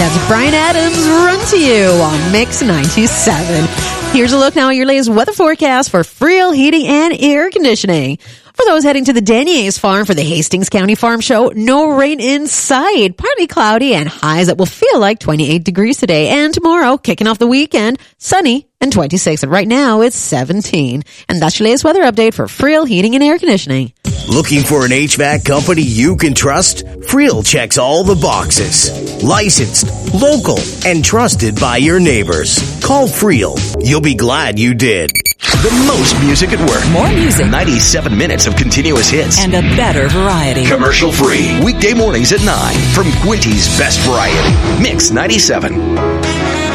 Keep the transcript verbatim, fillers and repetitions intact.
That's Bryan Adams, Run to You on Mix ninety-seven. Here's a look now at your latest weather forecast for Friel Heating and Air Conditioning. For those heading to the Daniers Farm for the Hastings County Farm Show, no rain in sight. Partly cloudy and highs that will feel like twenty-eight degrees today. And tomorrow, kicking off the weekend, sunny and twenty-six. And right now, it's seventeen. And that's your latest weather update for Friel Heating and Air Conditioning. Looking for an H V A C company you can trust? Friel checks all the boxes. Licensed, local, and trusted by your neighbors. Call Friel. You'll be glad you did. The most music at work. More music. ninety-seven minutes of continuous hits. And a better variety. Commercial free. Weekday mornings at nine from Quinty's Best Variety. Mix ninety-seven.